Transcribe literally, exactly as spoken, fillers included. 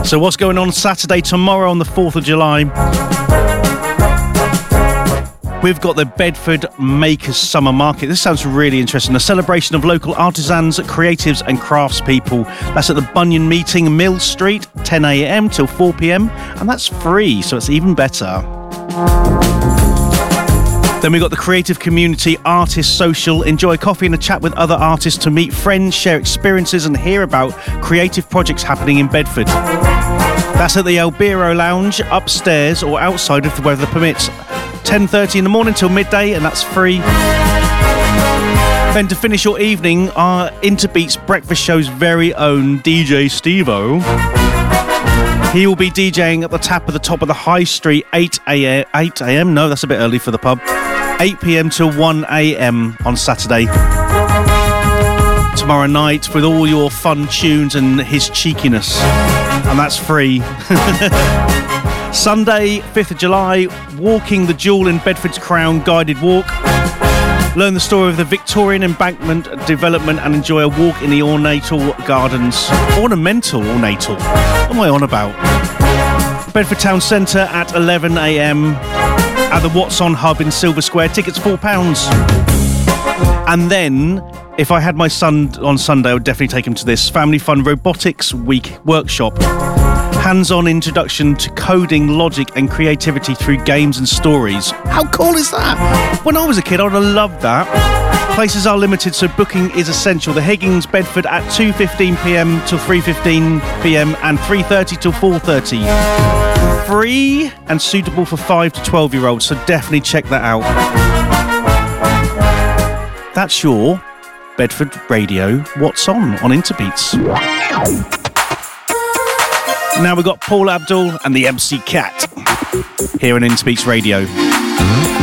So what's going on Saturday, tomorrow on the fourth of July? We've got the Bedford Makers Summer Market. This sounds really interesting. A celebration of local artisans, creatives and craftspeople. That's at the Bunyan Meeting, Mill Street, ten a.m. till four p.m. And that's free, so it's even better. Then we've got the Creative Community Artist Social. Enjoy coffee and a chat with other artists to meet friends, share experiences and hear about creative projects happening in Bedford. That's at the Albiro Lounge, upstairs or outside if the weather permits. ten thirty in the morning till midday, and that's free. Then to finish your evening, our Interbeats Breakfast Show's very own D J Steve-O. He will be DJing at the tap of the top of the High Street, eight a.m. No, that's a bit early for the pub. eight p.m. till one a.m. on Saturday. Tomorrow night with all your fun tunes and his cheekiness. And that's free. Sunday, fifth of July, walking the Jewel in Bedford's Crown guided walk. Learn the story of the Victorian embankment development and enjoy a walk in the ornamental gardens. Ornamental, ornamental. What am I on about? Bedford Town Centre at eleven a.m. at the What's On Hub in Silver Square. Tickets four pounds. And then, if I had my son on Sunday, I would definitely take him to this Family Fun Robotics Week workshop. Hands-on introduction to coding, logic and creativity through games and stories. How cool is that? When I was a kid, I would have loved that. Places are limited, so booking is essential. The Higgins, Bedford at two fifteen p.m. till three fifteen p.m. and three thirty till four thirty. Free and suitable for five to twelve year olds, so definitely check that out. That's your Bedford Radio What's On on Interbeats. Now we've got Paul Abdul and the M C Cat here on Interbeats Radio.